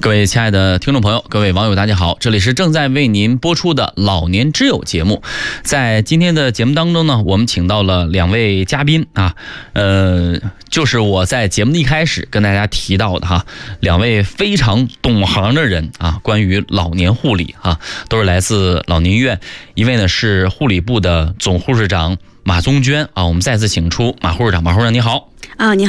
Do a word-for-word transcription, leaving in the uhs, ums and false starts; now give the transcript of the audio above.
各位亲爱的听众朋友，各位网友大家好，这里是正在为您播出的老年之友节目。在今天的节目当中呢，我们请到了两位嘉宾啊，呃，就是我在节目的一开始跟大家提到的哈，两位非常懂行的人啊，关于老年护理啊，都是来自老年医院。一位呢是护理部的总护士长马宗娟啊，我们再次请出马护士长。马护士长你好。 啊，你好。